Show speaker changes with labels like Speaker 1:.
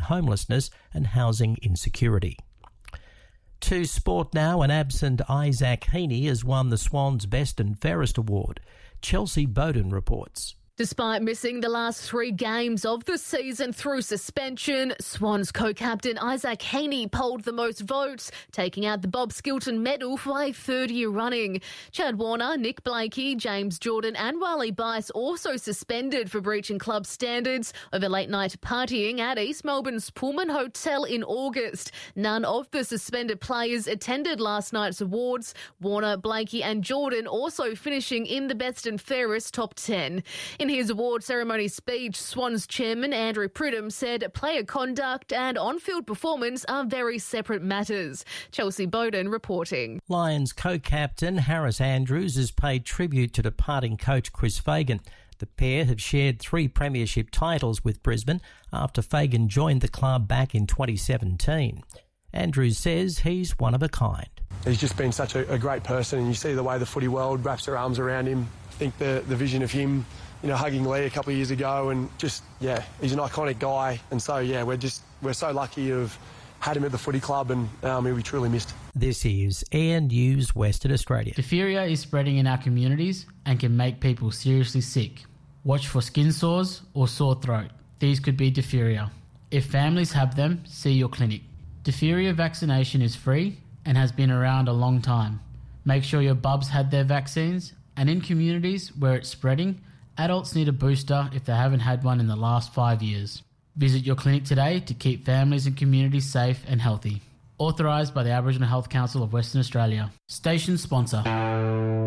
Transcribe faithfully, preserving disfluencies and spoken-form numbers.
Speaker 1: homelessness and housing insecurity. To sport now, and absent Isaac Heaney has won the Swans Best and Fairest Award. Chelsea Bowden reports.
Speaker 2: Despite missing the last three games of the season through suspension, Swans co-captain Isaac Heaney polled the most votes, taking out the Bob Skilton medal for a third year running. Chad Warner, Nick Blakey, James Jordan and Wally Bice also suspended for breaching club standards over late-night partying at East Melbourne's Pullman Hotel in August. None of the suspended players attended last night's awards, Warner, Blakey and Jordan also finishing in the best and fairest top ten. In his award ceremony speech, Swans chairman Andrew Pridham said player conduct and on-field performance are very separate matters. Chelsea Bowden reporting.
Speaker 1: Lions co-captain Harris Andrews has paid tribute to departing coach Chris Fagan. The pair have shared three premiership titles with Brisbane after Fagan joined the club back in twenty seventeen. Andrews says he's one of a kind.
Speaker 3: He's just been such a, a great person, and you see the way the footy world wraps their arms around him. I think the, the vision of him, you know, hugging Lee a couple of years ago, and just, yeah, he's an iconic guy. And so, yeah, we're just, we're so lucky to have had him at the footy club, and um, he'll be truly missed.
Speaker 1: This is Air News Western Australia.
Speaker 4: Diphtheria is spreading in our communities and can make people seriously sick. Watch for skin sores or sore throat. These could be diphtheria. If families have them, see your clinic. Diphtheria vaccination is free and has been around a long time. Make sure your bubs had their vaccines, and in communities where it's spreading, adults need a booster if they haven't had one in the last five years. Visit your clinic today to keep families and communities safe and healthy. Authorised by the Aboriginal Health Council of Western Australia. Station sponsor.